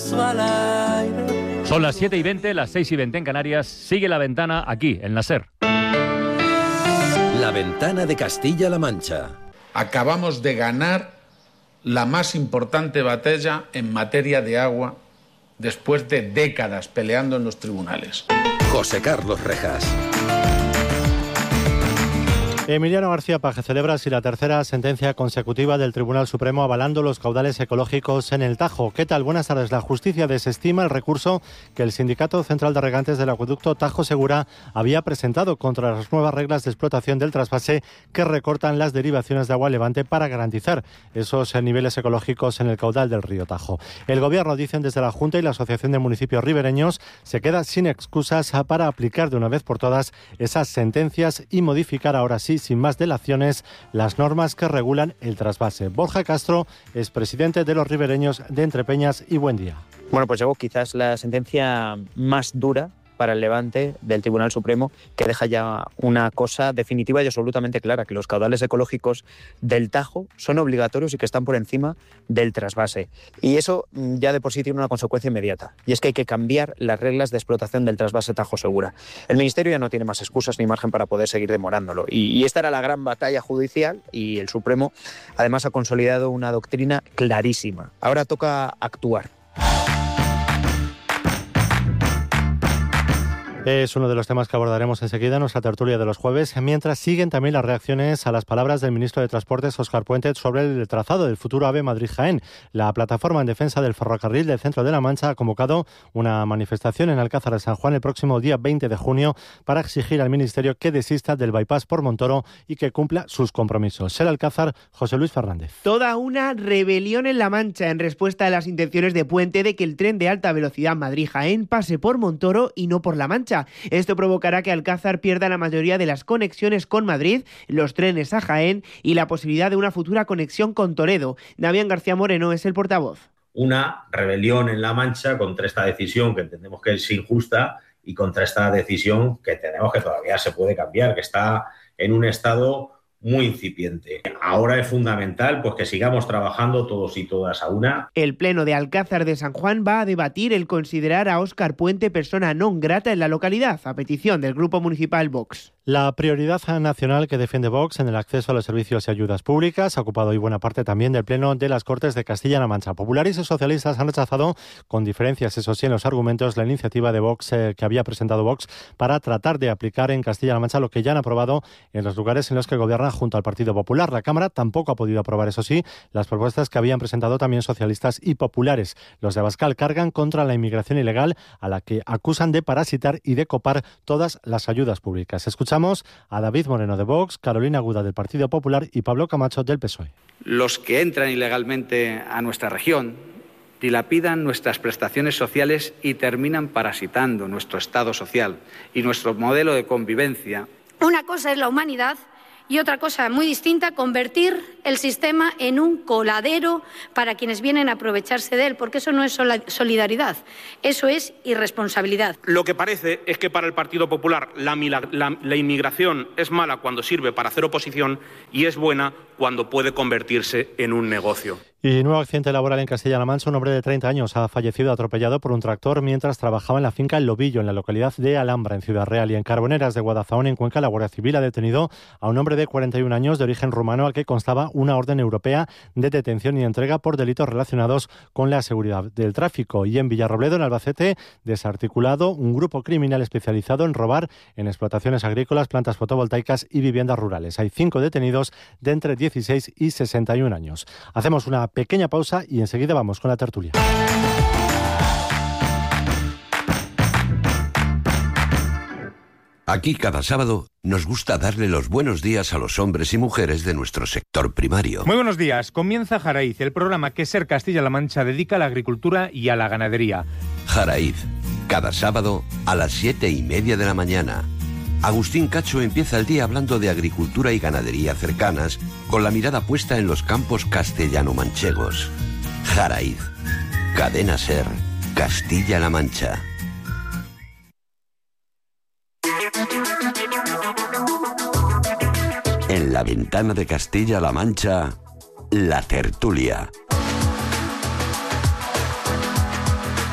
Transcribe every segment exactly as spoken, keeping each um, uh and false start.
beso al aire. Son las siete y veinte, las seis y veinte en Canarias. Sigue La Ventana aquí, en la SER. La Ventana de Castilla-La Mancha. Acabamos de ganar la más importante batalla en materia de agua después de décadas peleando en los tribunales. José Carlos Rejas. Emiliano García Paje celebra así la tercera sentencia consecutiva del Tribunal Supremo avalando los caudales ecológicos en el Tajo. ¿Qué tal? Buenas tardes. La justicia desestima el recurso que el Sindicato Central de Regantes del Acueducto Tajo Segura había presentado contra las nuevas reglas de explotación del trasvase que recortan las derivaciones de agua Levante para garantizar esos niveles ecológicos en el caudal del río Tajo. El Gobierno, dicen desde la Junta y la Asociación de Municipios Ribereños, se queda sin excusas para aplicar de una vez por todas esas sentencias y modificar ahora sí, sin más delaciones, las normas que regulan el trasvase. Borja Castro es presidente de los ribereños de Entrepeñas y Buen Día. Bueno, pues llegó quizás la sentencia más dura para el Levante del Tribunal Supremo, que deja ya una cosa definitiva y absolutamente clara, que los caudales ecológicos del Tajo son obligatorios y que están por encima del trasvase. Y eso ya de por sí tiene una consecuencia inmediata, y es que hay que cambiar las reglas de explotación del trasvase Tajo Segura. El Ministerio ya no tiene más excusas ni margen para poder seguir demorándolo. Y, y esta era la gran batalla judicial, y el Supremo además ha consolidado una doctrina clarísima. Ahora toca actuar. Es uno de los temas que abordaremos enseguida en nuestra tertulia de los jueves, mientras siguen también las reacciones a las palabras del ministro de Transportes, Óscar Puente, sobre el trazado del futuro AVE Madrid-Jaén. La plataforma en defensa del ferrocarril del centro de la Mancha ha convocado una manifestación en Alcázar de San Juan el próximo día veinte de junio para exigir al ministerio que desista del bypass por Montoro y que cumpla sus compromisos. El Alcázar, José Luis Fernández. Toda una rebelión en La Mancha en respuesta a las intenciones de Puente de que el tren de alta velocidad Madrid-Jaén pase por Montoro y no por La Mancha. Esto provocará que Alcázar pierda la mayoría de las conexiones con Madrid, los trenes a Jaén y la posibilidad de una futura conexión con Toledo. Damián García Moreno es el portavoz. Una rebelión en La Mancha contra esta decisión que entendemos que es injusta y contra esta decisión que tenemos que todavía se puede cambiar, que está en un estado muy incipiente. Ahora es fundamental pues que sigamos trabajando todos y todas a una. El Pleno de Alcázar de San Juan va a debatir el considerar a Óscar Puente persona non grata en la localidad, a petición del Grupo Municipal Vox. La prioridad nacional que defiende Vox en el acceso a los servicios y ayudas públicas ha ocupado hoy buena parte también del Pleno de las Cortes de Castilla-La Mancha. Populares y socialistas han rechazado, con diferencias eso sí en los argumentos, la iniciativa de Vox eh, que había presentado Vox para tratar de aplicar en Castilla-La Mancha lo que ya han aprobado en los lugares en los que gobierna junto al Partido Popular. La Cámara tampoco ha podido aprobar, eso sí, las propuestas que habían presentado también socialistas y populares. Los de Abascal cargan contra la inmigración ilegal, a la que acusan de parasitar y de copar todas las ayudas públicas. Escuchamos a David Moreno de Vox, Carolina Aguda del Partido Popular y Pablo Camacho del P S O E. Los que entran ilegalmente a nuestra región dilapidan nuestras prestaciones sociales y terminan parasitando nuestro Estado social y nuestro modelo de convivencia. Una cosa es la humanidad y otra cosa muy distinta, convertir el sistema en un coladero para quienes vienen a aprovecharse de él, porque eso no es solidaridad, eso es irresponsabilidad. Lo que parece es que para el Partido Popular la, la, la inmigración es mala cuando sirve para hacer oposición y es buena cuando puede convertirse en un negocio. Y nuevo accidente laboral en Castilla-La Mancha. Un hombre de treinta años ha fallecido atropellado por un tractor mientras trabajaba en la finca El Lobillo, en la localidad de Alhambra, en Ciudad Real. Y en Carboneras de Guadalajara, en Cuenca, la Guardia Civil ha detenido a un hombre de cuarenta y un años de origen rumano al que constaba una orden europea de detención y entrega por delitos relacionados con la seguridad del tráfico. Y en Villarrobledo, en Albacete, desarticulado un grupo criminal especializado en robar en explotaciones agrícolas, plantas fotovoltaicas y viviendas rurales. Hay cinco detenidos de entre dieciséis y sesenta y un años. Hacemos una pequeña pausa y enseguida vamos con la tertulia. Aquí cada sábado nos gusta darle los buenos días a los hombres y mujeres de nuestro sector primario. Muy buenos días. Comienza Jaraíz, el programa que SER Castilla-La Mancha dedica a la agricultura y a la ganadería. Jaraíz, cada sábado a las siete y media de la mañana. Agustín Cacho empieza el día hablando de agricultura y ganadería cercanas, con la mirada puesta en los campos castellano-manchegos. Jaraíz, Cadena SER, Castilla-La Mancha. En la ventana de Castilla-La Mancha, la tertulia.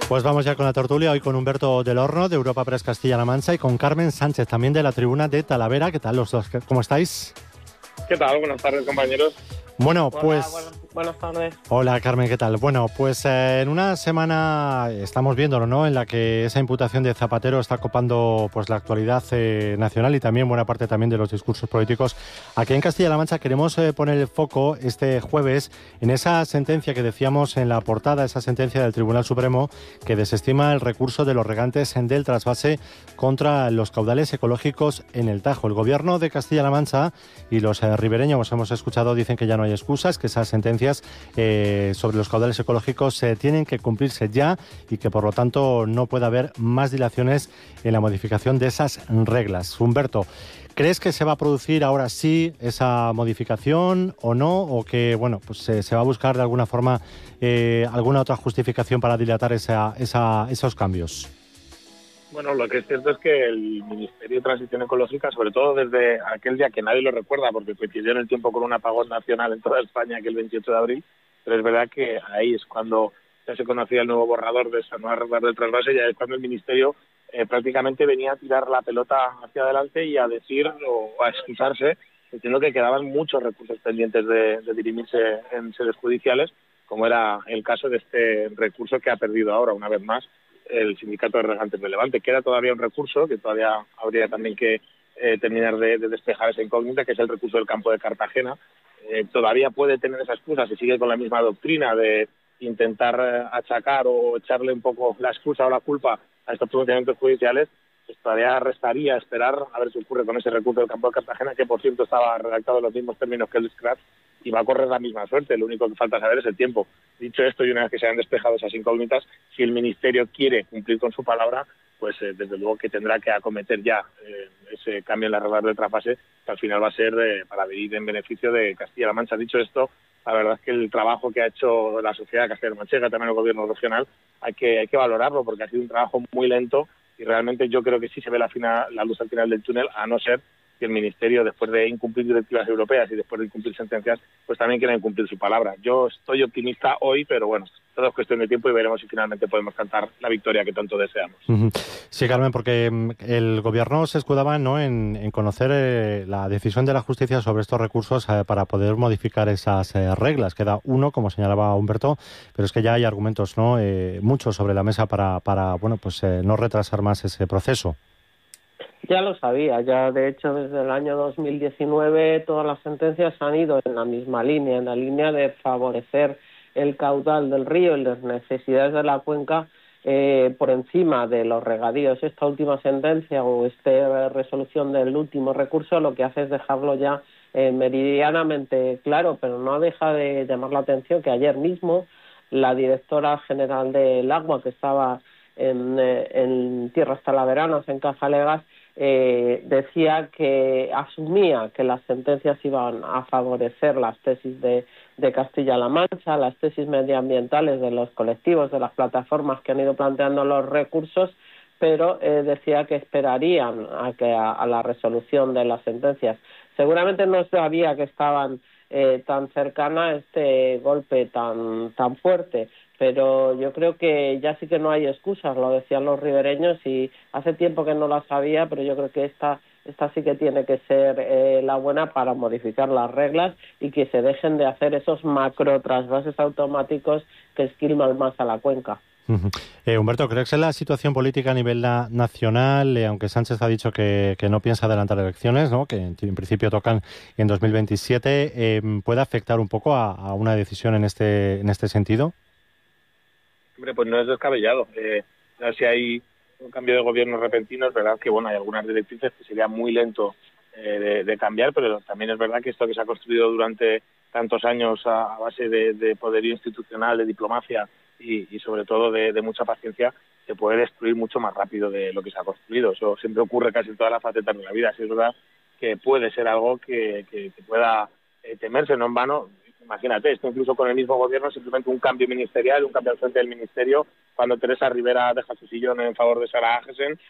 Pues vamos ya con la tertulia, hoy con Humberto del Horno, de Europa Press Castilla-La Mancha, y con Carmen Sánchez, también de la tribuna de Talavera. ¿Qué tal los dos? ¿Cómo estáis? ¿Qué tal? Buenas tardes, compañeros. Bueno, Hola, pues... Buenas, buenas tardes. Hola, Carmen, ¿qué tal? Bueno, pues eh, en una semana estamos viéndolo, ¿no?, en la que esa imputación de Zapatero está copando pues la actualidad eh, nacional y también buena parte también de los discursos políticos. Aquí en Castilla-La Mancha queremos eh, poner el foco este jueves en esa sentencia que decíamos en la portada, esa sentencia del Tribunal Supremo que desestima el recurso de los regantes en del trasvase contra los caudales ecológicos en el Tajo. El Gobierno de Castilla-La Mancha y los eh, ribereños, hemos escuchado, dicen que ya no hay excusas, que esas sentencias eh, sobre los caudales ecológicos eh, tienen que cumplirse ya y que por lo tanto no puede haber más dilaciones en la modificación de esas reglas. Humberto, ¿crees que se va a producir ahora sí esa modificación o no? ¿O que bueno, pues eh, se va a buscar de alguna forma eh, alguna otra justificación para dilatar esa, esa, esos cambios? Bueno, lo que es cierto es que el Ministerio de Transición Ecológica, sobre todo desde aquel día que nadie lo recuerda, porque coincidió en el tiempo con un apagón nacional en toda España, que el veintiocho de abril, pero es verdad que ahí es cuando ya se conocía el nuevo borrador de esa nueva regla del trasvase, ya es cuando el Ministerio eh, prácticamente venía a tirar la pelota hacia adelante y a decir o a excusarse, diciendo que quedaban muchos recursos pendientes de, de dirimirse en sedes judiciales, como era el caso de este recurso que ha perdido ahora, una vez más, el Sindicato de Regantes de Levante. Queda todavía un recurso que todavía habría también que eh, terminar de, de despejar esa incógnita, que es el recurso del campo de Cartagena. Eh, todavía puede tener esa excusa si sigue con la misma doctrina de intentar eh, achacar o echarle un poco la excusa o la culpa a estos pronunciamientos judiciales. Pues todavía restaría esperar a ver qué ocurre con ese recurso del campo de Cartagena, que por cierto estaba redactado en los mismos términos que el Scratch y va a correr la misma suerte. Lo único que falta saber es el tiempo. Dicho esto, y una vez que se hayan despejado esas incógnitas, si el Ministerio quiere cumplir con su palabra, pues eh, desde luego que tendrá que acometer ya eh, ese cambio en la regla del trasvase, que al final va a ser eh, para venir en beneficio de Castilla-La Mancha. Dicho esto, la verdad es que el trabajo que ha hecho la sociedad castilla-manchega, también el gobierno regional, hay que, hay que valorarlo, porque ha sido un trabajo muy lento y realmente yo creo que sí se ve la, final, la luz al final del túnel, a no ser que el Ministerio, después de incumplir directivas europeas y después de incumplir sentencias, pues también quiera incumplir su palabra. Yo estoy optimista hoy, pero bueno, todo es cuestión de tiempo y veremos si finalmente podemos cantar la victoria que tanto deseamos. Sí, Carmen, porque el Gobierno se escudaba, ¿no?, en, en conocer eh, la decisión de la justicia sobre estos recursos eh, para poder modificar esas eh, reglas. Queda uno, como señalaba Humberto, pero es que ya hay argumentos, ¿no?, eh, muchos sobre la mesa para, para bueno, pues eh, no retrasar más ese proceso. Ya lo sabía, ya de hecho desde el año dos mil diecinueve todas las sentencias han ido en la misma línea, en la línea de favorecer el caudal del río y las necesidades de la cuenca eh, por encima de los regadíos. Esta última sentencia o esta resolución del último recurso lo que hace es dejarlo ya eh, meridianamente claro, pero no deja de llamar la atención que ayer mismo la directora general del agua, que estaba en, eh, en tierras talaveranas, en Cazalegas, Eh, decía que asumía que las sentencias iban a favorecer las tesis de, de Castilla-La Mancha, las tesis medioambientales de los colectivos, de las plataformas que han ido planteando los recursos, pero eh, decía que esperarían a, que a, a la resolución de las sentencias. Seguramente no sabía que estaban eh, tan cercana a este golpe tan, tan fuerte, pero yo creo que ya sí que no hay excusas, lo decían los ribereños y hace tiempo que no la sabía, pero yo creo que esta esta sí que tiene que ser eh, la buena para modificar las reglas y que se dejen de hacer esos macro trasvases automáticos que esquilman más a la cuenca. Uh-huh. Eh, Humberto, ¿crees que la situación política a nivel na- nacional, eh, aunque Sánchez ha dicho que, que no piensa adelantar elecciones, ¿no?, que en, en principio tocan en dos mil veintisiete, eh, puede afectar un poco a, a una decisión en este en este sentido? Hombre, pues no es descabellado. Eh, si hay un cambio de gobierno repentino, es verdad que bueno, hay algunas directrices que sería muy lento eh, de, de cambiar, pero también es verdad que esto que se ha construido durante tantos años a, a base de, de poderío institucional, de diplomacia y, y sobre todo de, de mucha paciencia, se puede destruir mucho más rápido de lo que se ha construido. Eso siempre ocurre casi en todas las facetas de la vida. Así es verdad que puede ser algo que, que, que pueda eh, temerse, no en vano. Imagínate, esto incluso con el mismo gobierno, simplemente un cambio ministerial, un cambio al frente del ministerio, cuando Teresa Rivera deja su sillón en favor de Sara Agesen,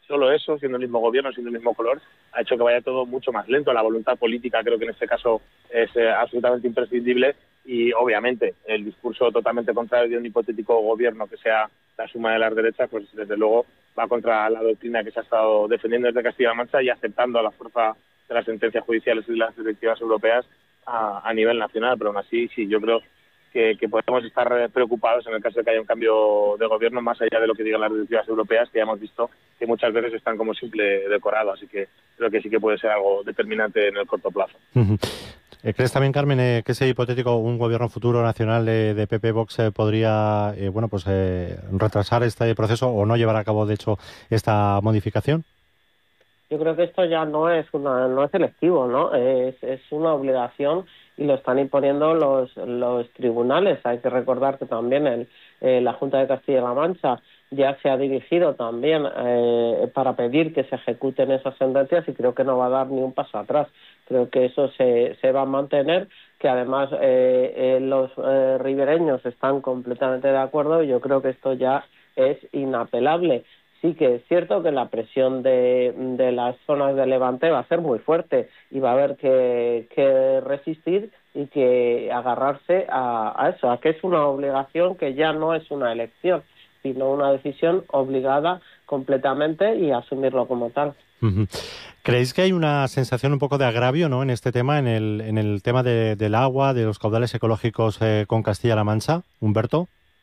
solo eso, siendo el mismo gobierno, siendo el mismo color, ha hecho que vaya todo mucho más lento. La voluntad política creo que en este caso es eh, absolutamente imprescindible y obviamente el discurso totalmente contrario de un hipotético gobierno que sea la suma de las derechas, pues desde luego va contra la doctrina que se ha estado defendiendo desde Castilla-La Mancha y aceptando a la fuerza de las sentencias judiciales y de las directivas europeas a, a nivel nacional. Pero aún así, sí, yo creo que, que podemos estar preocupados en el caso de que haya un cambio de gobierno, más allá de lo que digan las directivas europeas, que ya hemos visto que muchas veces están como simple decorado. Así que creo que sí que puede ser algo determinante en el corto plazo. ¿Crees también, Carmen, eh, que ese hipotético un gobierno futuro nacional de, de P P Vox eh, podría eh, bueno, pues eh, retrasar este proceso o no llevar a cabo, de hecho, esta modificación? Yo creo que esto ya no es una, no es selectivo, ¿no? Es, es una obligación y lo están imponiendo los, los tribunales. Hay que recordar que también el, eh, la Junta de Castilla-La Mancha ya se ha dirigido también eh, para pedir que se ejecuten esas sentencias y creo que no va a dar ni un paso atrás. Creo que eso se, se va a mantener, que además eh, eh, los eh, ribereños están completamente de acuerdo y yo creo que esto ya es inapelable. Sí que es cierto que la presión de, de las zonas de Levante va a ser muy fuerte y va a haber que, que resistir y que agarrarse a, a eso, a que es una obligación que ya no es una elección, sino una decisión obligada completamente y asumirlo como tal. Uh-huh. ¿Creéis que hay una sensación un poco de agravio, ¿no?, en este tema, en el, en el tema de, del agua, de los caudales ecológicos eh, con Castilla-La Mancha, Humberto?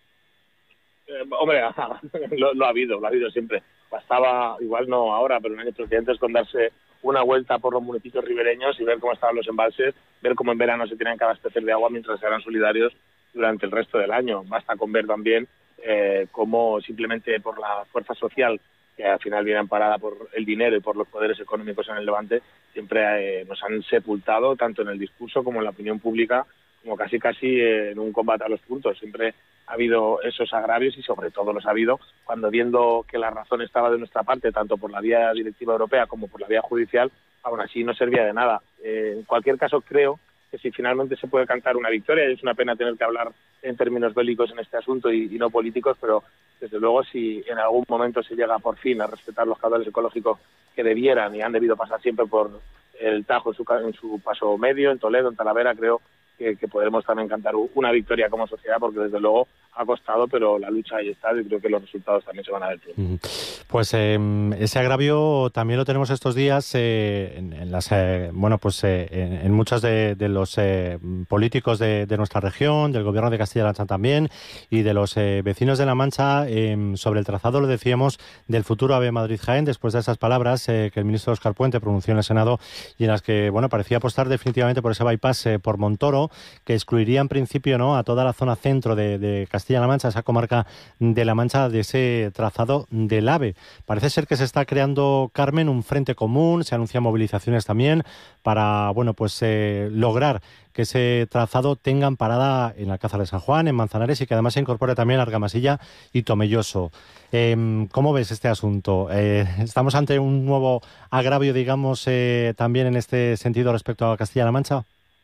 Eh, hombre, lo, lo ha habido, lo ha habido siempre. Bastaba, igual no ahora, pero en años precedentes, con darse una vuelta por los municipios ribereños y ver cómo estaban los embalses, ver cómo en verano se tenían que abastecer de agua mientras eran solidarios durante el resto del año. Basta con ver también eh, cómo simplemente por la fuerza social, que al final viene amparada por el dinero y por los poderes económicos en el Levante, siempre eh, nos han sepultado tanto en el discurso como en la opinión pública, como casi casi eh, en un combate a los puntos. Siempre ha habido esos agravios y sobre todo los ha habido cuando, viendo que la razón estaba de nuestra parte, tanto por la vía directiva europea como por la vía judicial, aún así no servía de nada. Eh, en cualquier caso, creo que si finalmente se puede cantar una victoria, y es una pena tener que hablar en términos bélicos en este asunto y, y no políticos, pero desde luego si en algún momento se llega por fin a respetar los caudales ecológicos que debieran y han debido pasar siempre por el Tajo en su, en su paso medio, en Toledo, en Talavera, creo que, que podremos también cantar una victoria como sociedad, porque desde luego ha costado, pero la lucha ahí está y creo que los resultados también se van a ver. Pues eh, ese agravio también lo tenemos estos días eh, en, en las eh, bueno pues eh, en, en muchos de, de los eh, políticos de, de nuestra región, del gobierno de Castilla-La Mancha también y de los eh, vecinos de La Mancha eh, sobre el trazado, lo decíamos, del futuro AVE Madrid-Jaén, después de esas palabras eh, que el ministro Óscar Puente pronunció en el Senado y en las que bueno parecía apostar definitivamente por ese bypass eh, por Montoro, que excluiría en principio, ¿no?, a toda la zona centro de, de Castilla-La Mancha, esa comarca de La Mancha, de ese trazado del AVE. Parece ser que se está creando, Carmen, un frente común, se anuncian movilizaciones también para, bueno, pues eh, lograr que ese trazado tenga parada en Alcázar de San Juan, en Manzanares y que además se incorpore también Argamasilla y Tomelloso. Eh, ¿Cómo ves este asunto? Eh, ¿Estamos ante un nuevo agravio, digamos, eh, también en este sentido respecto a Castilla-La Mancha?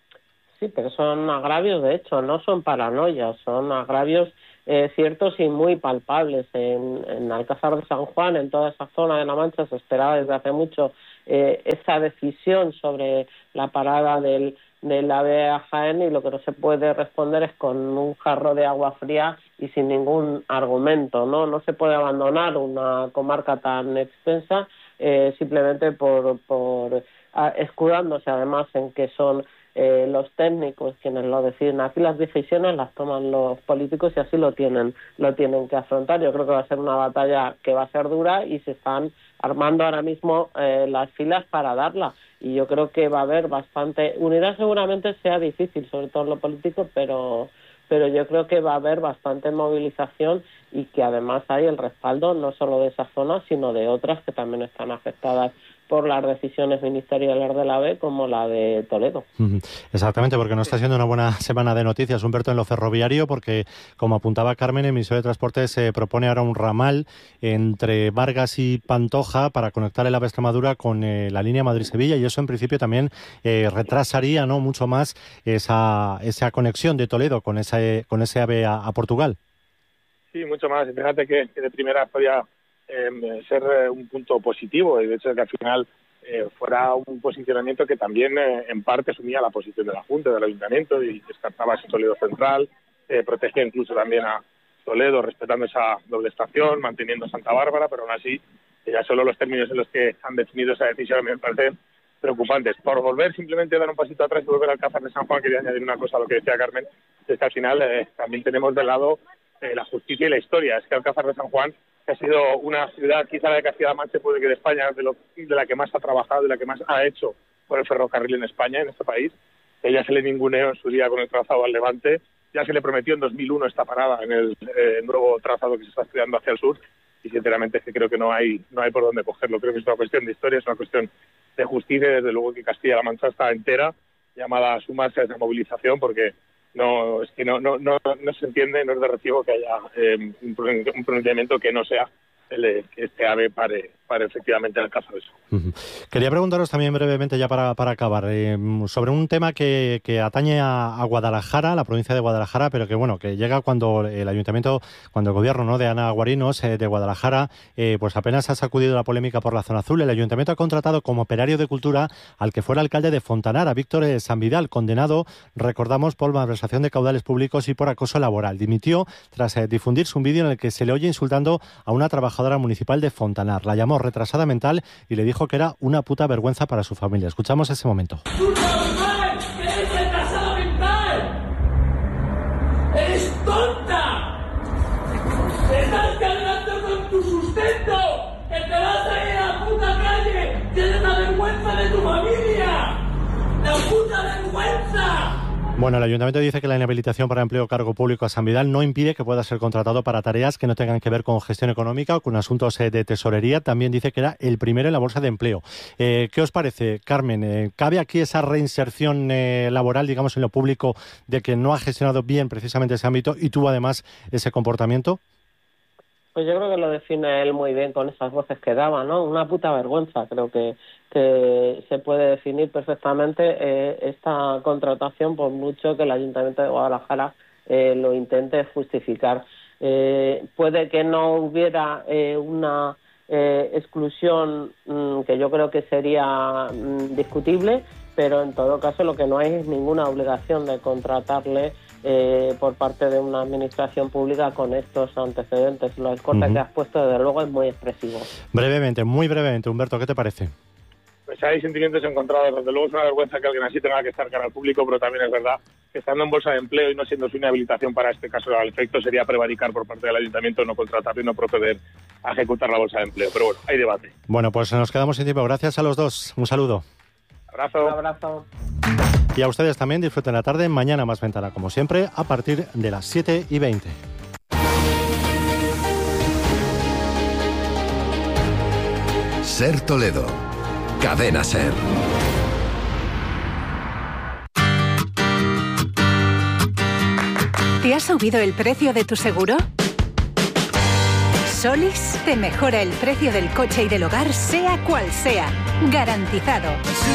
Sí, pero son agravios, de hecho, no son paranoias, son agravios eh, ciertos y muy palpables. En, en Alcázar de San Juan, en toda esa zona de La Mancha, se esperaba desde hace mucho eh, esa decisión sobre la parada del, del AVE a Jaén, y lo que no se puede responder es con un jarro de agua fría y sin ningún argumento, ¿no? No se puede abandonar una comarca tan extensa eh, simplemente por, por a, escudándose además en que son Eh, los técnicos quienes lo deciden. Aquí las decisiones las toman los políticos y así lo tienen lo tienen que afrontar. Yo creo que va a ser una batalla que va a ser dura y se están armando ahora mismo eh, las filas para darla, y yo creo que va a haber bastante unidad. Seguramente sea difícil, sobre todo en lo político, pero pero yo creo que va a haber bastante movilización y que además hay el respaldo no solo de esa zona, sino de otras que también están afectadas por las decisiones ministeriales de la AVE, como la de Toledo. Exactamente, porque no está siendo una buena semana de noticias, Humberto, en lo ferroviario, porque, como apuntaba Carmen, el Ministerio de Transporte se propone ahora un ramal entre Vargas y Pantoja para conectar el AVE Extremadura con eh, la línea Madrid-Sevilla, y eso en principio también eh, retrasaría, ¿no?, mucho más esa esa conexión de Toledo con ese, con ese AVE a, a Portugal. Sí, mucho más. Fíjate que, que de primera había eh, ser eh, un punto positivo, y de hecho que al final eh, fuera un posicionamiento que también eh, en parte asumía la posición de la Junta, del Ayuntamiento, y descartaba ese Toledo central, eh, protegía incluso también a Toledo, respetando esa doble estación, manteniendo Santa Bárbara, pero aún así ya solo los términos en los que han definido esa decisión me parecen preocupantes. Por volver simplemente a dar un pasito atrás y volver al Alcázar de San Juan, quería añadir una cosa a lo que decía Carmen, es que al final eh, también tenemos de lado eh, la justicia y la historia. Es que Alcázar de San Juan, que ha sido una ciudad, quizá la de Castilla-La Mancha, puede que de España, de, lo, de la que más ha trabajado, de la que más ha hecho por el ferrocarril en España, en este país. Ella se le ninguneó en su día con el trazado al Levante, ya se le prometió en dos mil uno esta parada en el eh, nuevo trazado que se está estudiando hacia el sur, y sinceramente es que creo que no hay no hay por dónde cogerlo. Creo que es una cuestión de historia, es una cuestión de justicia, y desde luego que Castilla-La Mancha está entera llamada a sumarse a esa movilización, porque no es que no no no, no se entiende, no es de recibo que haya eh, un pronunciamiento que no sea el de que este AVE pare, pare efectivamente en el caso de eso. Uh-huh. Quería preguntaros también brevemente, ya para, para acabar, eh, sobre un tema que, que atañe a, a Guadalajara, la provincia de Guadalajara, pero que bueno, que llega cuando el ayuntamiento, cuando el gobierno, ¿no?, de Ana Guarinos, eh, de Guadalajara, eh, pues apenas ha sacudido la polémica por la zona azul. El ayuntamiento ha contratado como operario de cultura al que fuera alcalde de Fontanara, Víctor eh, San Vidal, condenado, recordamos, por malversación de caudales públicos y por acoso laboral. Dimitió tras eh, difundirse un vídeo en el que se le oye insultando a una trabajadora municipal de Fontanar. La llamó retrasada mental y le dijo que era una puta vergüenza para su familia. Escuchamos ese momento. ¡Eres retrasada mental! ¡Eres tonta! ¡Te estás cargando con tu sustento! ¡Que te vas a ir a la puta calle! ¡Tienes la vergüenza de tu familia! ¡La puta vergüenza! Bueno, el ayuntamiento dice que la inhabilitación para empleo o cargo público a San Vidal no impide que pueda ser contratado para tareas que no tengan que ver con gestión económica o con asuntos eh, de tesorería. También dice que era el primero en la bolsa de empleo. Eh, ¿Qué os parece, Carmen? Eh, ¿Cabe aquí esa reinserción eh, laboral, digamos, en lo público, de que no ha gestionado bien precisamente ese ámbito y tuvo además ese comportamiento? Pues yo creo que lo define él muy bien con esas voces que daba, ¿no? Una puta vergüenza, creo que, que se puede definir perfectamente eh, esta contratación, por mucho que el Ayuntamiento de Guadalajara eh, lo intente justificar. Eh, puede que no hubiera eh, una eh, exclusión mmm, que yo creo que sería mmm, discutible, pero en todo caso lo que no hay es ninguna obligación de contratarle Eh, por parte de una administración pública con estos antecedentes. Lo del corte uh-huh. que has puesto, desde luego, es muy expresivo. Brevemente, muy brevemente, Humberto, ¿qué te parece? Pues hay sentimientos encontrados. Desde luego es una vergüenza que alguien así tenga que estar cara al público, pero también es verdad que estando en bolsa de empleo y no siendo su inhabilitación para este caso al efecto, sería prevaricar por parte del ayuntamiento no contratar y no proceder a ejecutar la bolsa de empleo. Pero bueno, hay debate. Bueno, pues nos quedamos sin tiempo. Gracias a los dos. Un saludo. Abrazo. Un abrazo. Y a ustedes también, disfruten la tarde. Mañana más ventana, como siempre, a partir de las siete y veinte. Ser Toledo. Cadena Ser. ¿Te ha subido el precio de tu seguro? Solis te mejora el precio del coche y del hogar, sea cual sea. Garantizado.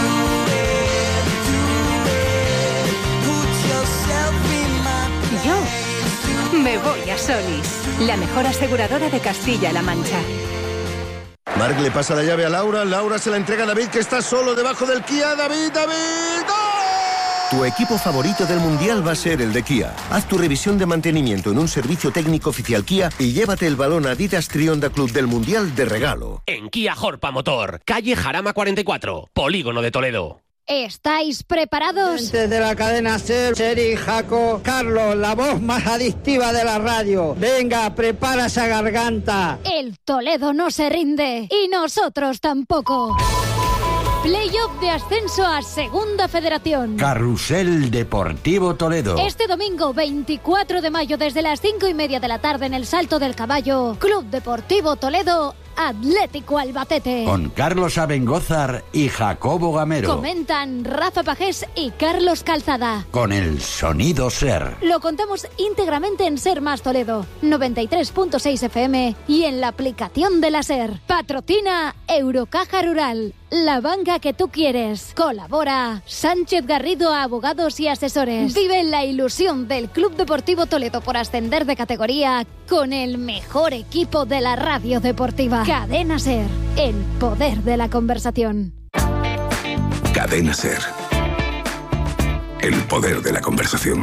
Yo me voy a Solis, la mejor aseguradora de Castilla-La Mancha. Marc le pasa la llave a Laura, Laura se la entrega a David, que está solo debajo del Kia. David, David, ¡gol! Tu equipo favorito del Mundial va a ser el de Kia. Haz tu revisión de mantenimiento en un servicio técnico oficial Kia y llévate el balón Adidas Trionda Club del Mundial de regalo. En Kia Jorpa Motor, calle Jarama cuarenta y cuatro, Polígono de Toledo. ¿Estáis preparados? Gente de la cadena Ser, Seri, Jaco, Carlos, la voz más adictiva de la radio. Venga, prepara esa garganta. El Toledo no se rinde y nosotros tampoco. Playoff de ascenso a Segunda Federación. Carrusel Deportivo Toledo. Este domingo veinticuatro de mayo desde las cinco y media de la tarde en el Salto del Caballo, Club Deportivo Toledo, Atlético Albacete. Con Carlos Abengózar y Jacobo Gamero. Comentan Rafa Pajés y Carlos Calzada. Con el sonido Ser. Lo contamos íntegramente en Ser Más Toledo, noventa y tres punto seis F M y en la aplicación de la Ser. Patrocina Eurocaja Rural. la banca que tú quieres. Colabora Sánchez Garrido Abogados y Asesores. Vive la ilusión del Club Deportivo Toledo por ascender de categoría con el mejor equipo de la radio deportiva. Cadena SER, el poder de la conversación. Cadena SER, el poder de la conversación.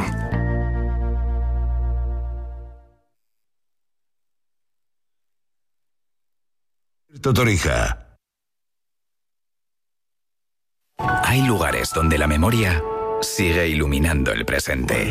Torija. Hay lugares donde la memoria sigue iluminando el presente.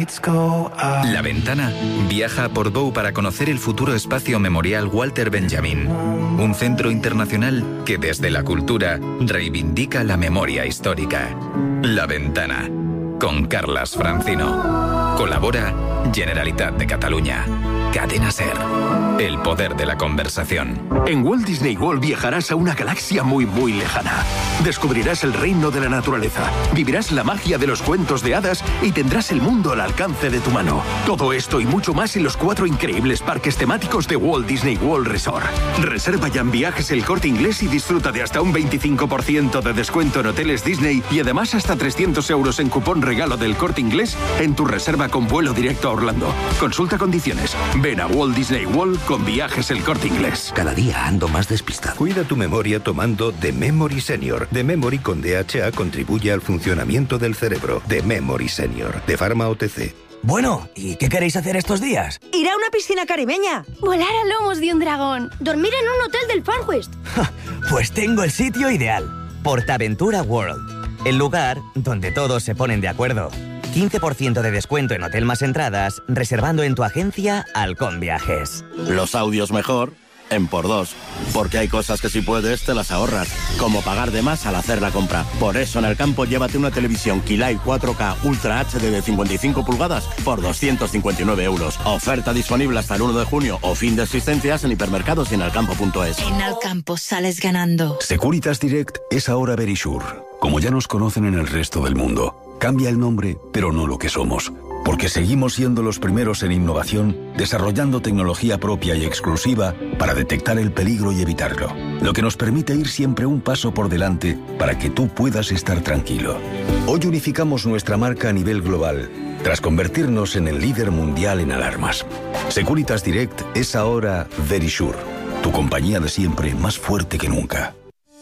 La Ventana viaja a Portbou para conocer el futuro espacio memorial Walter Benjamin, un centro internacional que desde la cultura reivindica la memoria histórica. La Ventana, con Carlas Francino. Colabora Generalitat de Cataluña. Cadena SER, el poder de la conversación. En Walt Disney World viajarás a una galaxia muy muy lejana. Descubrirás el reino de la naturaleza, vivirás la magia de los cuentos de hadas y tendrás el mundo al alcance de tu mano. Todo esto y mucho más en los cuatro increíbles parques temáticos de Walt Disney World Resort. Reserva ya en Viajes El Corte Inglés y disfruta de hasta un veinticinco por ciento de descuento en hoteles Disney y además hasta trescientos euros en cupón regalo del Corte Inglés en tu reserva con vuelo directo a Orlando. Consulta condiciones. Ven a Walt Disney World con Viajes El Corte Inglés. Cada día ando más despistado. Cuida tu memoria tomando The Memory Senior. The Memory con D H A contribuye al funcionamiento del cerebro. The Memory Senior, de Pharma O T C. Bueno, ¿y qué queréis hacer estos días? Ir a una piscina caribeña. Volar a lomos de un dragón. Dormir en un hotel del Far West. Pues tengo el sitio ideal. Portaventura World. El lugar donde todos se ponen de acuerdo. quince por ciento de descuento en hotel más entradas, reservando en tu agencia Halcón Viajes. Los audios mejor en por dos, porque hay cosas que si puedes te las ahorras, como pagar de más al hacer la compra. Por eso en el campo llévate una televisión Kilai cuatro K Ultra H D de cincuenta y cinco pulgadas por doscientos cincuenta y nueve euros. Oferta disponible hasta el uno de junio o fin de existencias en hipermercados y en alcampo punto es. En Alcampo sales ganando. Securitas Direct es ahora Verisure. Como ya nos conocen en el resto del mundo, cambia el nombre, pero no lo que somos. Porque seguimos siendo los primeros en innovación, desarrollando tecnología propia y exclusiva para detectar el peligro y evitarlo. Lo que nos permite ir siempre un paso por delante para que tú puedas estar tranquilo. Hoy unificamos nuestra marca a nivel global, tras convertirnos en el líder mundial en alarmas. Securitas Direct es ahora Verisure, tu compañía de siempre más fuerte que nunca.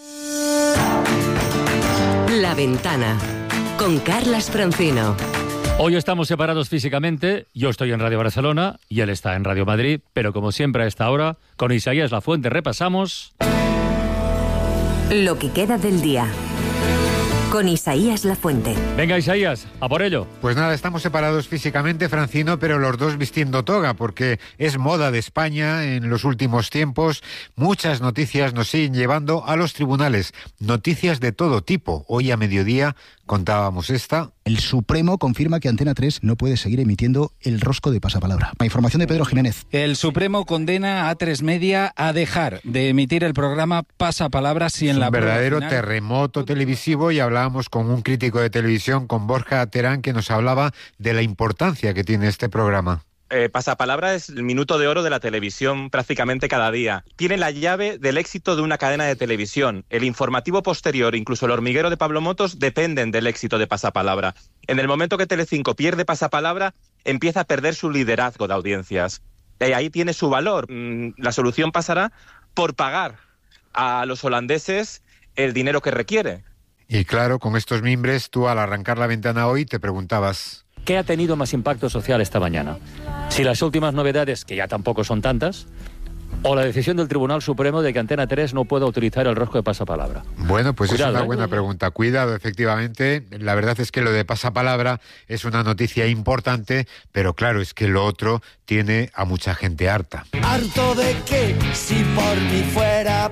La Ventana, con Carlas Francino. Hoy estamos separados físicamente, yo estoy en Radio Barcelona y él está en Radio Madrid, pero como siempre a esta hora, con Isaías Lafuente repasamos... Lo que queda del día. Con Isaías Lafuente. Venga, Isaías, a por ello. Pues nada, estamos separados físicamente, Francino, pero los dos vistiendo toga, porque es moda de España en los últimos tiempos. Muchas noticias nos siguen llevando a los tribunales. Noticias de todo tipo. Hoy a mediodía contábamos esta. El Supremo confirma que Antena tres no puede seguir emitiendo el rosco de pasapalabra. La información de Pedro Jiménez. El Supremo condena a A tres Media a dejar de emitir el programa Pasapalabra si en es la un verdadero final... terremoto televisivo, y hablábamos con un crítico de televisión, con Borja Terán, que nos hablaba de la importancia que tiene este programa. Eh, Pasapalabra es el minuto de oro de la televisión prácticamente cada día. Tiene la llave del éxito de una cadena de televisión. El informativo posterior, incluso El hormiguero de Pablo Motos, dependen del éxito de Pasapalabra. En el momento que Telecinco pierde Pasapalabra, empieza a perder su liderazgo de audiencias. Y ahí tiene su valor. La solución pasará por pagar a los holandeses el dinero que requiere. Y claro, con estos mimbres, tú al arrancar la ventana hoy te preguntabas... ¿Qué ha tenido más impacto social esta mañana? Si las últimas novedades, que ya tampoco son tantas, o la decisión del Tribunal Supremo de que Antena tres no pueda utilizar el rosco de pasapalabra. Bueno, pues Cuidado, es una ¿eh? buena pregunta. Cuidado, efectivamente. La verdad es que lo de pasapalabra es una noticia importante, pero claro, es que lo otro tiene a mucha gente harta. Harto de que, si por mí fuera...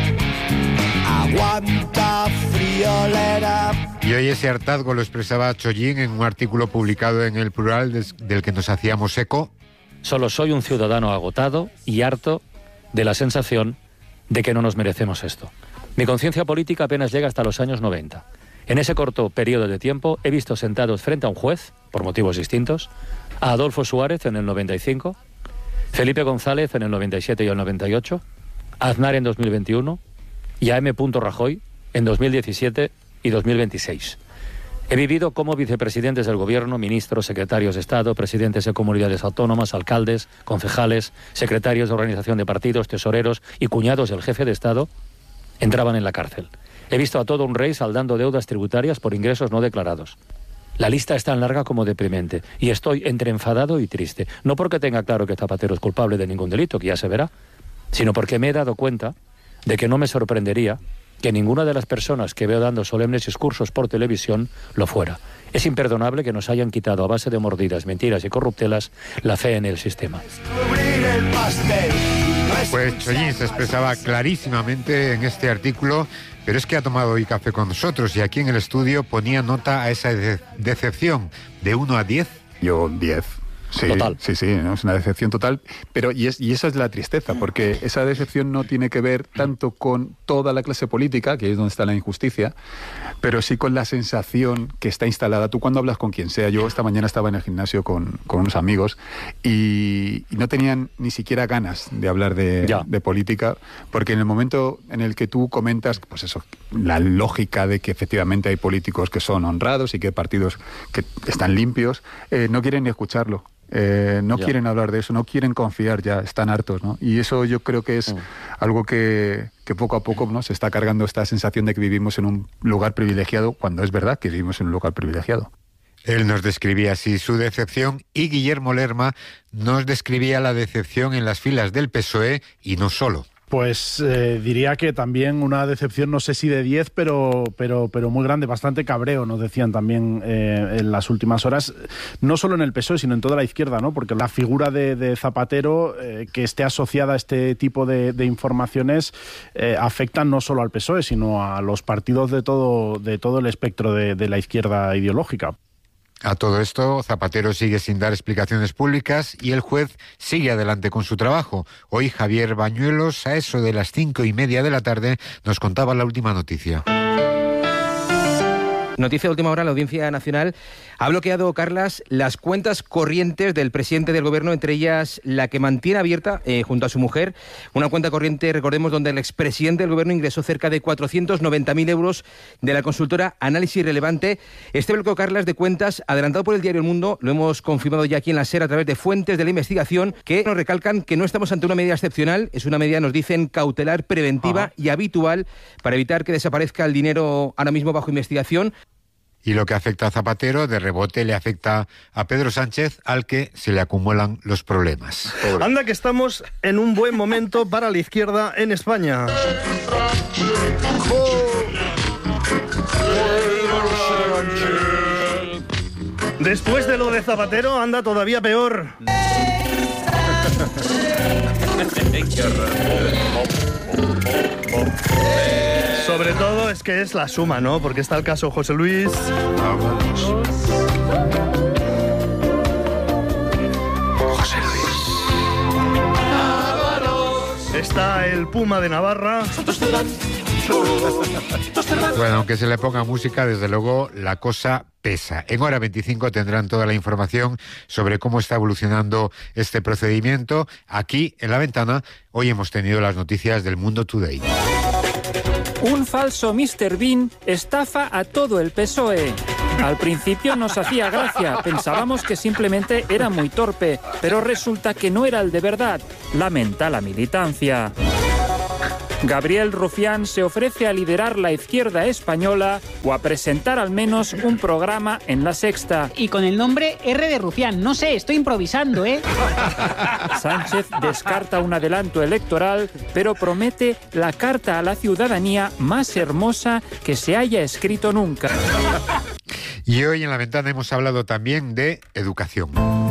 Aguanta friolera. Y hoy ese hartazgo lo expresaba Chollín en un artículo publicado en El Plural des, del que nos hacíamos eco. Solo soy un ciudadano agotado y harto de la sensación de que no nos merecemos esto. Mi conciencia política apenas llega hasta los años noventa. En ese corto periodo de tiempo he visto sentados frente a un juez, por motivos distintos, a Adolfo Suárez en el noventa y cinco, Felipe González en el noventa y siete y el noventa y ocho, a Aznar en dos mil veintiuno, y a M. Rajoy en dos mil diecisiete y dos mil veintiséis. He vivido como vicepresidentes del Gobierno, ministros, secretarios de Estado, presidentes de comunidades autónomas, alcaldes, concejales, secretarios de organización de partidos, tesoreros y cuñados del jefe de Estado entraban en la cárcel. He visto a todo un rey saldando deudas tributarias por ingresos no declarados. La lista es tan larga como deprimente y estoy entre enfadado y triste. No porque tenga claro que Zapatero es culpable de ningún delito, que ya se verá, sino porque me he dado cuenta de que no me sorprendería que ninguna de las personas que veo dando solemnes discursos por televisión lo fuera. Es imperdonable que nos hayan quitado a base de mordidas, mentiras y corruptelas la fe en el sistema. Pues Chollín se expresaba clarísimamente en este artículo, pero es que ha tomado hoy café con nosotros y aquí en el estudio ponía nota a esa de- decepción de uno a diez. Yo diez. Sí, Total. sí, sí, ¿no? Es una decepción total, pero y, es, y esa es la tristeza, porque esa decepción no tiene que ver tanto con toda la clase política, que es donde está la injusticia, pero sí con la sensación que está instalada. Tú cuando hablas con quien sea, yo esta mañana estaba en el gimnasio con, con unos amigos y, y no tenían ni siquiera ganas de hablar de, de política, porque en el momento en el que tú comentas, pues eso, la lógica de que efectivamente hay políticos que son honrados y que hay partidos que están limpios, eh, no quieren ni escucharlo. Eh, no Ya. quieren hablar de eso, no quieren confiar ya, están hartos, ¿no? Y eso yo creo que es Mm. algo que, que poco a poco, ¿no?, se está cargando esta sensación de que vivimos en un lugar privilegiado, cuando es verdad que vivimos en un lugar privilegiado. Él nos describía así su decepción y Guillermo Lerma nos describía la decepción en las filas del P S O E y no solo. Pues eh, diría que también una decepción, no sé si de diez, pero, pero, pero muy grande, bastante cabreo, nos decían también eh, en las últimas horas, no solo en el P S O E, sino en toda la izquierda, ¿no? Porque la figura de, de Zapatero, eh, que esté asociada a este tipo de, de informaciones, eh, afectan no solo al P S O E, sino a los partidos de todo, de todo el espectro de, de la izquierda ideológica. A todo esto, Zapatero sigue sin dar explicaciones públicas y el juez sigue adelante con su trabajo. Hoy Javier Bañuelos, a eso de las cinco y media de la tarde, nos contaba la última noticia. Noticia de última hora, la Audiencia Nacional ha bloqueado, Carlas, las cuentas corrientes del presidente del Gobierno, entre ellas la que mantiene abierta eh, junto a su mujer, una cuenta corriente, recordemos, donde el expresidente del Gobierno ingresó cerca de cuatrocientos noventa mil euros de la consultora Análisis Relevante. Este bloqueo, Carlas, de cuentas, adelantado por el diario El Mundo, lo hemos confirmado ya aquí en la SER a través de fuentes de la investigación, que nos recalcan que no estamos ante una medida excepcional, es una medida, nos dicen, cautelar, preventiva Ajá. y habitual para evitar que desaparezca el dinero ahora mismo bajo investigación. Y lo que afecta a Zapatero, de rebote le afecta a Pedro Sánchez, al que se le acumulan los problemas. Pobre. Anda que estamos en un buen momento para la izquierda en España. Después de lo de Zapatero, anda todavía peor. Sobre todo es que es la suma, ¿no? Porque está el caso José Luis. José Luis. Está el Puma de Navarra. Bueno, aunque se le ponga música, desde luego la cosa pesa. En hora veinticinco tendrán toda la información sobre cómo está evolucionando este procedimiento. Aquí, en La Ventana, hoy hemos tenido las noticias del Mundo Today. Un falso míster Bean estafa a todo el P S O E. Al principio nos hacía gracia, pensábamos que simplemente era muy torpe, pero resulta que no era el de verdad. Lamenta la militancia. Gabriel Rufián se ofrece a liderar la izquierda española o a presentar al menos un programa en La Sexta. Y con el nombre R de Rufián, no sé, estoy improvisando, ¿eh? Sánchez descarta un adelanto electoral, pero promete la carta a la ciudadanía más hermosa que se haya escrito nunca. Y hoy en La Ventana hemos hablado también de educación.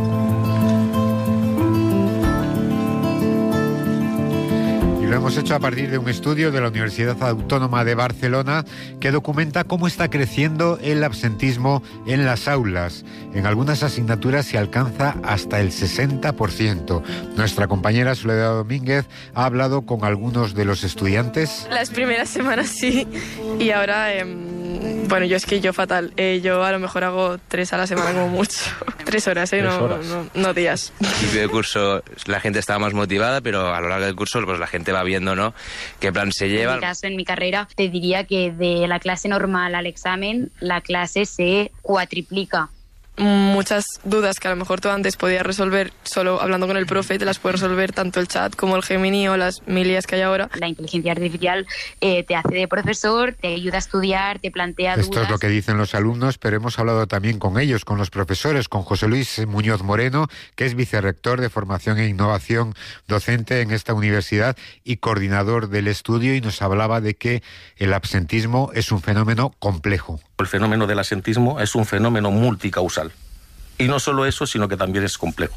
Lo hemos hecho a partir de un estudio de la Universidad Autónoma de Barcelona que documenta cómo está creciendo el absentismo en las aulas. En algunas asignaturas se alcanza hasta el sesenta por ciento. Nuestra compañera Soledad Domínguez ha hablado con algunos de los estudiantes. Las primeras semanas sí, y ahora, eh, bueno, yo es que yo fatal. Eh, yo a lo mejor hago tres a la semana como mucho. Tres horas, ¿eh? Tres no, horas. No, no días. Al principio del curso la gente estaba más motivada, pero a lo largo del curso pues la gente va viendo, ¿no?, qué plan se lleva. En mi caso, en mi carrera, te diría que de la clase normal al examen, la clase se cuatriplica. Muchas dudas que a lo mejor tú antes podías resolver solo hablando con el profe, te las puede resolver tanto el chat como el Gemini o las mil I As que hay ahora. La inteligencia artificial eh, te hace de profesor, te ayuda a estudiar, te plantea dudas. Esto es lo que dicen los alumnos, pero hemos hablado también con ellos, con los profesores, con José Luis Muñoz Moreno, que es vicerrector de Formación e Innovación Docente en esta universidad y coordinador del estudio, y nos hablaba de que el absentismo es un fenómeno complejo. El fenómeno del absentismo es un fenómeno multicausal. Y no solo eso, sino que también es complejo.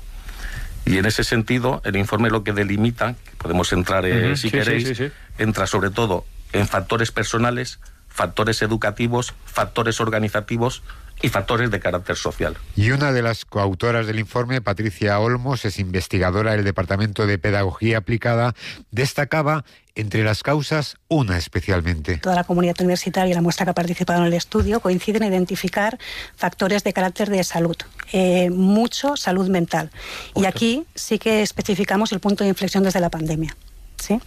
Y en ese sentido, el informe lo que delimita, que podemos entrar eh, Uh-huh. si Sí, queréis, sí, sí, sí. entra sobre todo en factores personales, factores educativos, factores organizativos y factores de carácter social. Y una de las coautoras del informe, Patricia Olmos, es investigadora del Departamento de Pedagogía Aplicada, destacaba entre las causas una especialmente. Toda la comunidad universitaria y la muestra que ha participado en el estudio coinciden en identificar factores de carácter de salud, eh, mucho salud mental. Y aquí sí que especificamos el punto de inflexión desde la pandemia. ¿Sí?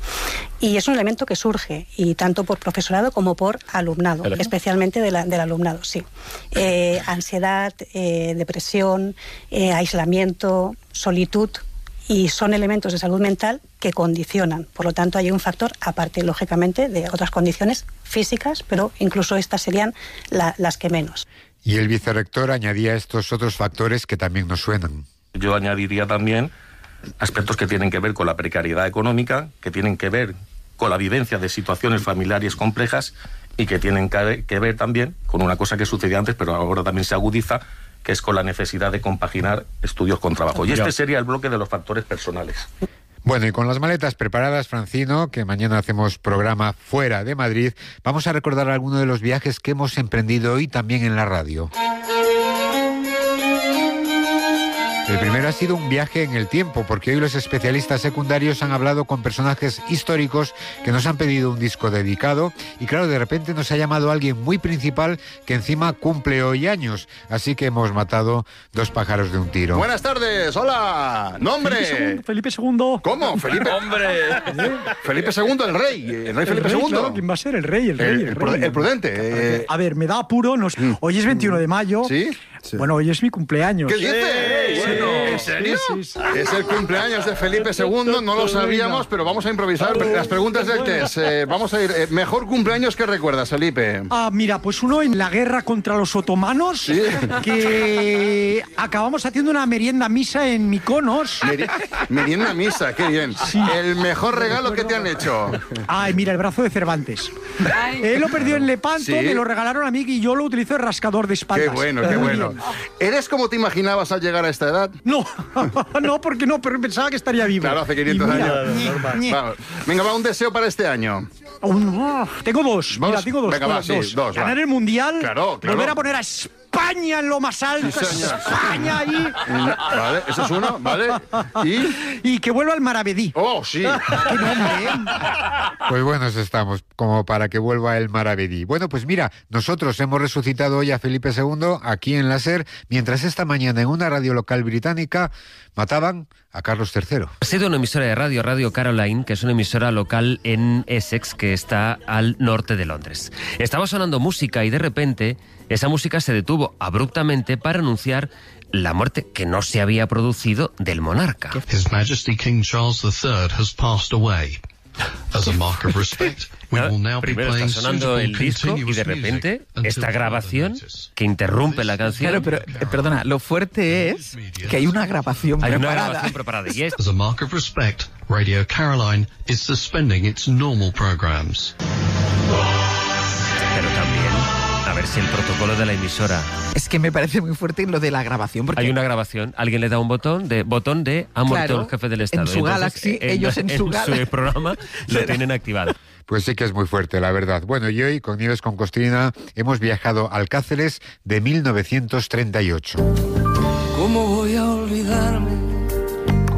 Y es un elemento que surge, y tanto por profesorado como por alumnado, ¿Pero? especialmente de la, del alumnado, sí. Eh, ansiedad, eh, depresión, eh, aislamiento, solitud, y son elementos de salud mental que condicionan. Por lo tanto, hay un factor, aparte, lógicamente, de otras condiciones físicas, pero incluso estas serían la, las que menos. Y el vicerrector añadía estos otros factores que también nos suenan. Yo añadiría también aspectos que tienen que ver con la precariedad económica, que tienen que ver con la vivencia de situaciones familiares complejas y que tienen que ver también con una cosa que sucedía antes, pero ahora también se agudiza, que es con la necesidad de compaginar estudios con trabajo. Y este sería el bloque de los factores personales. Bueno, y con las maletas preparadas, Francino, que mañana hacemos programa fuera de Madrid, vamos a recordar algunos de los viajes que hemos emprendido hoy también en la radio. El primero ha sido un viaje en el tiempo, porque hoy los especialistas secundarios han hablado con personajes históricos que nos han pedido un disco dedicado, y claro, de repente nos ha llamado alguien muy principal que encima cumple hoy años, así que hemos matado dos pájaros de un tiro. Buenas tardes, hola, nombre. Felipe segundo. ¿Cómo? Felipe. Hombre. Felipe segundo, el rey, el rey Felipe el rey, segundo. Claro, ¿quién va a ser? El rey, el rey. El, El, el, rey. el prudente. Eh. A ver, me da apuro. Nos... Hoy es veintiuno de mayo. ¿Sí? Sí. Bueno, hoy es mi cumpleaños. ¿Qué dices? Sí, Bueno, sí, ¿en serio? sí, sí, sí. Es el cumpleaños de Felipe segundo, no lo sabíamos, pero vamos a improvisar las preguntas del test. Eh, vamos a ir. Eh, mejor cumpleaños que recuerdas, Felipe. Ah, mira, pues uno en la guerra contra los otomanos, ¿Sí? que acabamos haciendo una merienda misa en Mykonos. Meri merienda misa, qué bien. Sí. El mejor regalo que te han hecho. Ay, mira, el brazo de Cervantes. Él lo perdió en Lepanto, ¿Sí? me lo regalaron a mí y yo lo utilizo de rascador de espaldas. Qué bueno, qué Muy bueno. bien. ¿Eres como te imaginabas al llegar a esta edad? No, no, porque no, pero pensaba que estaría vivo. Claro, hace quinientos Y mira, años. ñe, ñe. Vamos. Venga, va, un deseo para este año. Un- oh, tengo dos, ¿Dos? mira, tengo dos. Venga, va, dos. sí, dos, va. Ganar el Mundial, Claro, claro. volver a poner a España en lo más alto, Sí, señor. España ahí. Vale, eso es uno, ¿vale? Y, y que vuelva al Maravedí. Oh, sí. Qué nombre, ¿eh? Pues buenos estamos, como para que vuelva el Maravedí. Bueno, pues mira, nosotros hemos resucitado hoy a Felipe segundo aquí en la SER, mientras esta mañana en una radio local británica mataban a Carlos tercero. Ha sido una emisora de radio, Radio Caroline, que es una emisora local en Essex, que está al norte de Londres. Estaba sonando música y de repente esa música se detuvo abruptamente para anunciar la muerte que no se había producido del monarca. His Majesty King Charles the Third has passed away. As a mark of respect, we will now be Primero está playing sonando suitable el disco y continuous de repente music until esta further grabación notice. que interrumpe la canción. Claro, pero eh, perdona, lo fuerte es que hay una grabación Hay una preparada. grabación preparada y es As a mark of respect, Radio Caroline is suspending its normal programs. pero también a ver si el protocolo de la emisora. Es que me parece muy fuerte lo de la grabación, porque Hay una grabación, alguien le da un botón de botón de ha muerto Claro, el jefe del Estado. en su Entonces, Galaxy, ellos en su Galaxy. programa lo tienen activado. Pues sí que es muy fuerte, la verdad. Bueno, y hoy con Nieves con Costrina hemos viajado al Cáceres de mil novecientos treinta y ocho. ¿Cómo voy a olvidarme? Con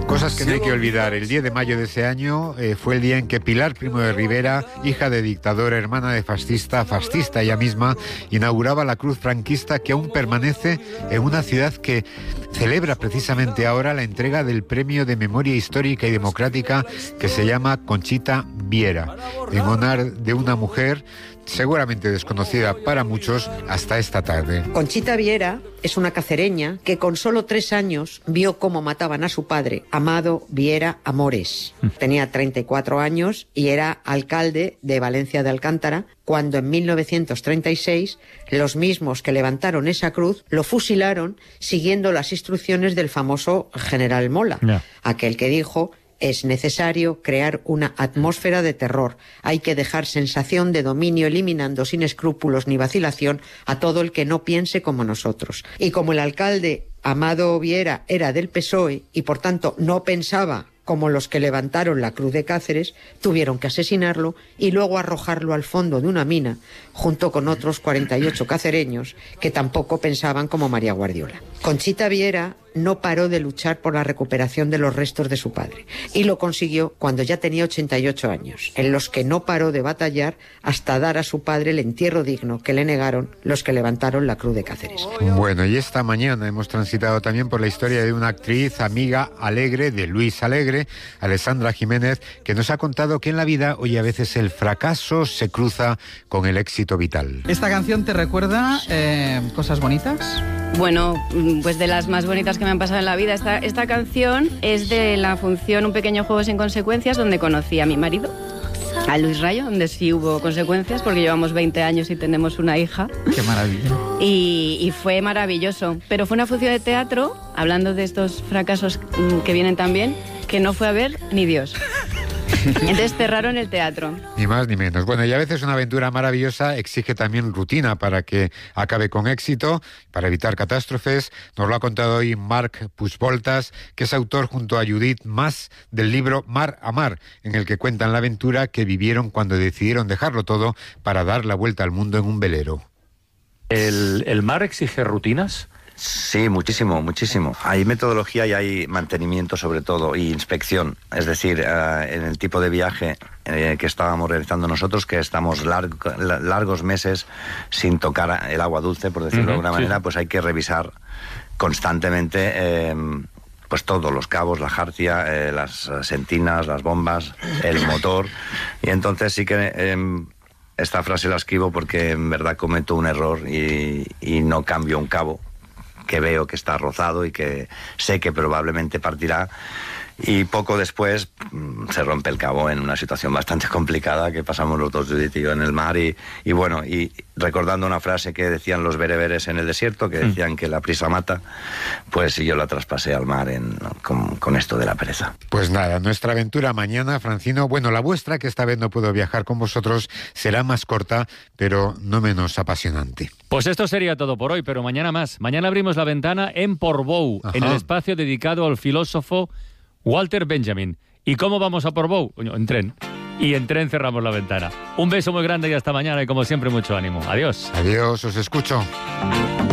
Cosas que no hay que olvidar. El diez de mayo de ese año eh, fue el día en que Pilar Primo de Rivera, hija de dictador, hermana de fascista, fascista ella misma, inauguraba la cruz franquista que aún permanece en una ciudad que celebra precisamente ahora la entrega del Premio de Memoria Histórica y Democrática que se llama Conchita Viera, en honor de una mujer seguramente desconocida para muchos hasta esta tarde. Conchita Viera es una cacereña que con solo tres años vio cómo mataban a su padre, Amado Viera Amores. Tenía treinta y cuatro años y era alcalde de Valencia de Alcántara, cuando en mil novecientos treinta y seis los mismos que levantaron esa cruz lo fusilaron siguiendo las instrucciones del famoso general Mola, yeah. aquel que dijo: es necesario crear una atmósfera de terror. Hay que dejar sensación de dominio, eliminando sin escrúpulos ni vacilación a todo el que no piense como nosotros. Y como el alcalde Amado Viera era del P S O E y por tanto no pensaba como los que levantaron la cruz de Cáceres, tuvieron que asesinarlo y luego arrojarlo al fondo de una mina, junto con otros cuarenta y ocho cacereños que tampoco pensaban como María Guardiola. Conchita Viera no paró de luchar por la recuperación de los restos de su padre y lo consiguió cuando ya tenía ochenta y ocho años, en los que no paró de batallar hasta dar a su padre el entierro digno que le negaron los que levantaron la cruz de Cáceres. Bueno, y esta mañana hemos transitado también por la historia de una actriz amiga alegre de Luis Alegre, Alessandra Jiménez, que nos ha contado que en la vida hoy a veces el fracaso se cruza con el éxito vital. ¿Esta canción te recuerda eh, cosas bonitas? Bueno, pues de las más bonitas que me han pasado en la vida. Esta, esta canción es de la función Un pequeño juego sin consecuencias, donde conocí a mi marido, a Luis Rayo, donde sí hubo consecuencias, porque llevamos veinte años y tenemos una hija. ¡Qué maravilla! Y, y fue maravilloso. Pero fue una función de teatro, hablando de estos fracasos que vienen también, que no fue a ver ni Dios. Entonces cerraron el teatro. Ni más ni menos. Bueno, y a veces una aventura maravillosa exige también rutina para que acabe con éxito, para evitar catástrofes. Nos lo ha contado hoy Marc Puigvoltas, que es autor junto a Judith Mas del libro Mar a Mar, en el que cuentan la aventura que vivieron cuando decidieron dejarlo todo para dar la vuelta al mundo en un velero. ¿El, el mar exige rutinas? Sí, muchísimo, muchísimo. Hay metodología y hay mantenimiento sobre todo, y inspección. Es decir, uh, en el tipo de viaje eh, que estábamos realizando nosotros, que estamos largo, largos meses sin tocar el agua dulce, por decirlo uh-huh, de alguna manera, sí. Pues hay que revisar constantemente eh, pues todos los cabos, la jarcia, eh, las sentinas, las bombas, el motor. Y entonces sí que... Eh, esta frase la escribo porque en verdad cometo un error y, y no cambio un cabo que veo que está rozado y que sé que probablemente partirá, y poco después mmm, se rompe el cabo en una situación bastante complicada que pasamos los dos, Judith y yo, en el mar, y, y bueno, y recordando una frase que decían los bereberes en el desierto, que decían mm. que la prisa mata, pues yo la traspasé al mar en, con, con esto de la pereza. Pues nada, nuestra aventura mañana, Francino, bueno, la vuestra, que esta vez no puedo viajar con vosotros, será más corta, pero no menos apasionante. Pues esto sería todo por hoy, pero mañana más. Mañana abrimos la ventana en Portbou, Ajá. en el espacio dedicado al filósofo Walter Benjamin. ¿Y cómo vamos a Portbou? En tren. Y en tren cerramos la ventana. Un beso muy grande y hasta mañana, y como siempre mucho ánimo. Adiós. Adiós, os escucho.